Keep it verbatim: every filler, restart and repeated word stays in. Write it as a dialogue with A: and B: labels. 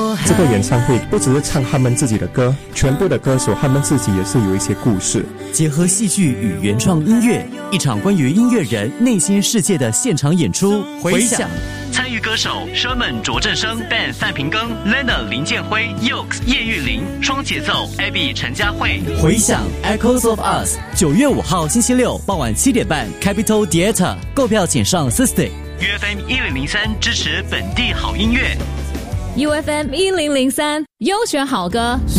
A: 这个演唱会不只是唱他们自己的歌，全部的歌手他们自己也是有一些故事，
B: 结合戏剧与原创音乐，一场关于音乐人内心世界的现场演出。回响参与歌手 Sherman 卓振生、Ben 范平庚、Lena 林建辉、Yokes 叶玉玲、双节奏 Abby 陈嘉慧。回响 Echoes of Us， 九月五号星期六傍晚七点半 Capital Theatre， 购票请上 System。U F M 一零零三支持本地好音乐。
C: U F M 一零零三优选好歌。